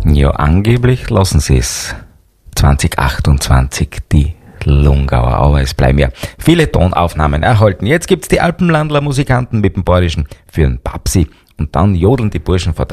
Ja, angeblich lassen sie es 2028, die Lungauer, aber es bleiben ja viele Tonaufnahmen erhalten. Jetzt gibt's die Alpenlandler Musikanten mit dem Bayerischen für den Babsi und dann jodeln die Burschen vor